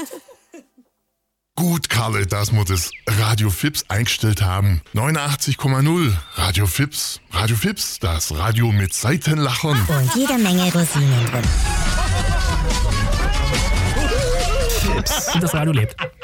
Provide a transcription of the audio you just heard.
Gut, Karle, dass wir das Radio Fips eingestellt haben. 89,0 Radio Fips. Radio Fips, das Radio mit Seitenlachern. Und jede Menge Rosinen drin. Und das Radio lebt.